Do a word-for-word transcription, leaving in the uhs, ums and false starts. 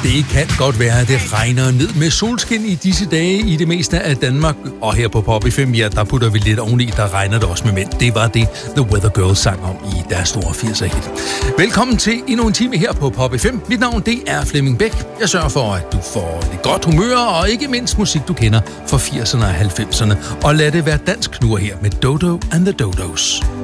Det kan godt være, at det regner ned med solskin i disse dage i det meste af Danmark. Og her på Pop F M, ja, der putter vi lidt oveni, der regner det også med mænd. Det var det, The Weather Girls sang om i deres store firser hit. Velkommen til endnu en time her på Pop F M. Mit navn, det er Flemming Bæk. Jeg sørger for, at du får lidt godt humør, og ikke mindst musik, du kender fra firserne og halvfemserne. Og lad det være dansk nu her med Dodo and the Dodos.